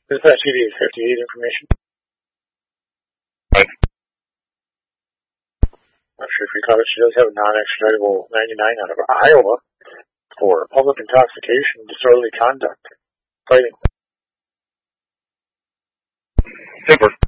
Dispatch CD 58 information. Right. Not sure if you caught it. She does have a non-extraditable 99 out of Iowa for public intoxication, disorderly conduct, fighting. Super.